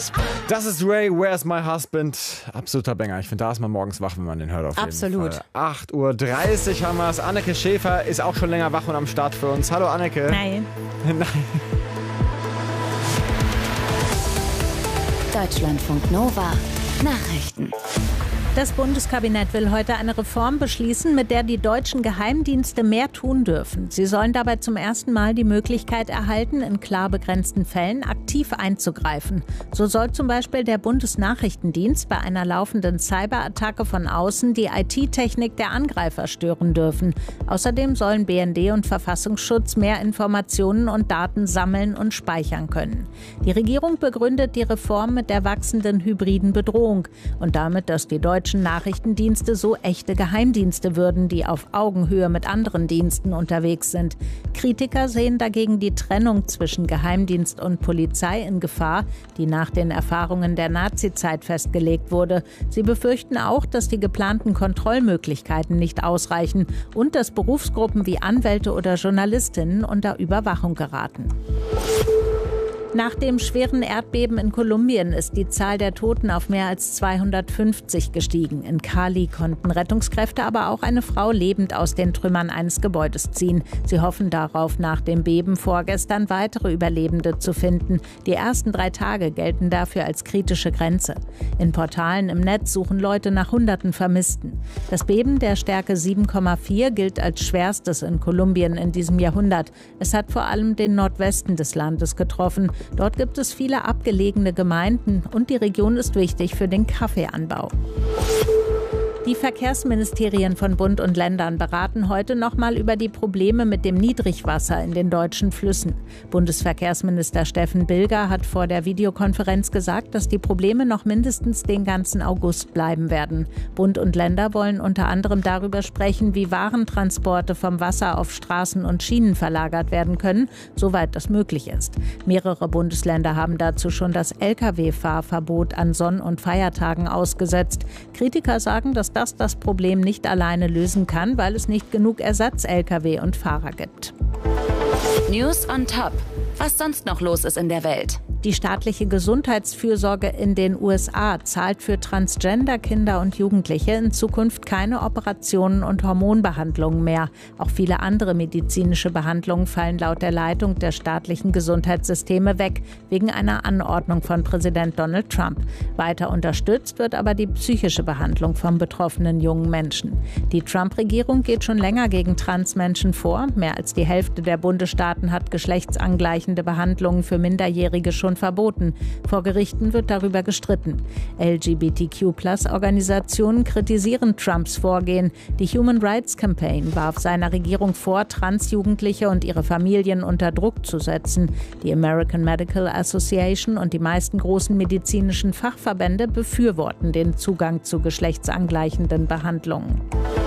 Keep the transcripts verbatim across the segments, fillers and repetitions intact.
Das ist Ray, Where's My Husband? Absoluter Banger. Ich finde, da ist man morgens wach, wenn man den hört. Auf jeden Absolut. Fall. acht Uhr dreißig haben wir es. Anneke Schäfer ist auch schon länger wach und am Start für uns. Hallo Anneke. Nein. Nein. Deutschlandfunk Nova. Nachrichten. Das Bundeskabinett will heute eine Reform beschließen, mit der die deutschen Geheimdienste mehr tun dürfen. Sie sollen dabei zum ersten Mal die Möglichkeit erhalten, in klar begrenzten Fällen aktiv einzugreifen. So soll zum Beispiel der Bundesnachrichtendienst bei einer laufenden Cyberattacke von außen die I T-Technik der Angreifer stören dürfen. Außerdem sollen B N D und Verfassungsschutz mehr Informationen und Daten sammeln und speichern können. Die Regierung begründet die Reform mit der wachsenden hybriden Bedrohung und damit, dass die deutschen Nachrichtendienste so echte Geheimdienste würden, die auf Augenhöhe mit anderen Diensten unterwegs sind. Kritiker sehen dagegen die Trennung zwischen Geheimdienst und Polizei in Gefahr, die nach den Erfahrungen der Nazizeit festgelegt wurde. Sie befürchten auch, dass die geplanten Kontrollmöglichkeiten nicht ausreichen und dass Berufsgruppen wie Anwälte oder Journalistinnen unter Überwachung geraten. Nach dem schweren Erdbeben in Kolumbien ist die Zahl der Toten auf mehr als zweihundertfünfzig gestiegen. In Cali konnten Rettungskräfte aber auch eine Frau lebend aus den Trümmern eines Gebäudes ziehen. Sie hoffen darauf, nach dem Beben vorgestern weitere Überlebende zu finden. Die ersten drei Tage gelten dafür als kritische Grenze. In Portalen im Netz suchen Leute nach Hunderten Vermissten. Das Beben der Stärke sieben Komma vier gilt als schwerstes in Kolumbien in diesem Jahrhundert. Es hat vor allem den Nordwesten des Landes getroffen. Dort gibt es viele abgelegene Gemeinden und die Region ist wichtig für den Kaffeeanbau. Die Verkehrsministerien von Bund und Ländern beraten heute noch mal über die Probleme mit dem Niedrigwasser in den deutschen Flüssen. Bundesverkehrsminister Steffen Bilger hat vor der Videokonferenz gesagt, dass die Probleme noch mindestens den ganzen August bleiben werden. Bund und Länder wollen unter anderem darüber sprechen, wie Warentransporte vom Wasser auf Straßen und Schienen verlagert werden können, soweit das möglich ist. Mehrere Bundesländer haben dazu schon das L K W-Fahrverbot an Sonn- und Feiertagen ausgesetzt. Kritiker sagen, dass das das Problem nicht alleine lösen kann, weil es nicht genug Ersatz-L K W und Fahrer gibt. News on Top. Was sonst noch los ist in der Welt. Die staatliche Gesundheitsfürsorge in den U S A zahlt für Transgender-Kinder und Jugendliche in Zukunft keine Operationen und Hormonbehandlungen mehr. Auch viele andere medizinische Behandlungen fallen laut der Leitung der staatlichen Gesundheitssysteme weg, wegen einer Anordnung von Präsident Donald Trump. Weiter unterstützt wird aber die psychische Behandlung von betroffenen jungen Menschen. Die Trump-Regierung geht schon länger gegen Transmenschen vor. Mehr als die Hälfte der Bundesstaaten hat geschlechtsangleichende Behandlungen für Minderjährige schon verboten. Vor Gerichten wird darüber gestritten. L G B T Q Plus Organisationen kritisieren Trumps Vorgehen. Die Human Rights Campaign warf seiner Regierung vor, Transjugendliche und ihre Familien unter Druck zu setzen. Die American Medical Association und die meisten großen medizinischen Fachverbände befürworten den Zugang zu geschlechtsangleichenden Behandlungen.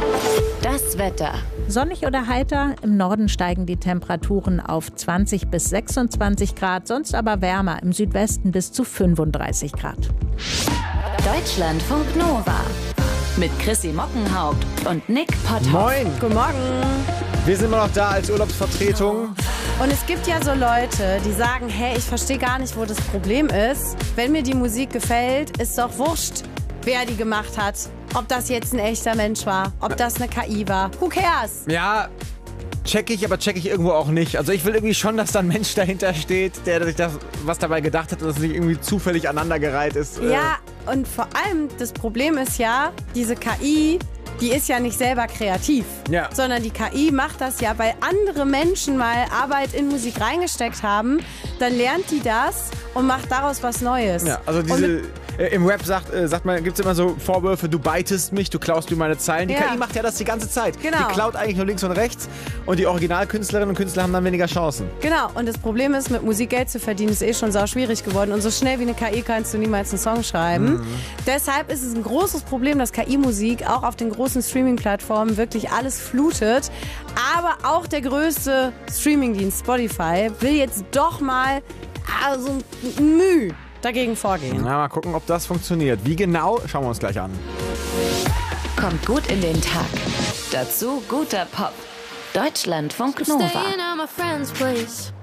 Das Wetter. Sonnig oder heiter, im Norden steigen die Temperaturen auf zwanzig bis sechsundzwanzig Grad, sonst aber wärmer, im Südwesten bis zu fünfunddreißig Grad. Deutschlandfunk Nova. Mit Chrissy Mockenhaupt und Nick Potthoff. Moin. Guten Morgen. Wir sind immer noch da als Urlaubsvertretung. Und es gibt ja so Leute, die sagen, hey, ich verstehe gar nicht, wo das Problem ist. Wenn mir die Musik gefällt, ist doch wurscht, wer die gemacht hat. Ob das jetzt ein echter Mensch war, ob das eine K I war. Who cares? Ja, check ich, aber check ich irgendwo auch nicht. Also ich will irgendwie schon, dass da ein Mensch dahinter steht, der sich das, was dabei gedacht hat, dass es nicht irgendwie zufällig aneinandergereiht ist. Ja, und vor allem das Problem ist ja, diese K I, die ist ja nicht selber kreativ, ja. sondern die K I macht das ja, weil andere Menschen mal Arbeit in Musik reingesteckt haben. Dann lernt die das und macht daraus was Neues. Ja, also diese... Im Rap sagt, äh, sagt man, gibt es immer so Vorwürfe, du beitest mich, du klaust mir meine Zeilen. Die ja. K I macht ja das die ganze Zeit. Genau. Die klaut eigentlich nur links und rechts und die Originalkünstlerinnen und Künstler haben dann weniger Chancen. Genau, und das Problem ist, mit Musik Geld zu verdienen, ist eh schon sau schwierig geworden. Und so schnell wie eine K I kannst du niemals einen Song schreiben. Mhm. Deshalb ist es ein großes Problem, dass K I-Musik auch auf den großen Streaming-Plattformen wirklich alles flutet. Aber auch der größte Streamingdienst Spotify will jetzt doch mal also Mühe dagegen vorgehen. Na, mal gucken, ob das funktioniert. Wie genau, schauen wir uns gleich an. Kommt gut in den Tag. Dazu guter Pop. Deutschlandfunk Nova.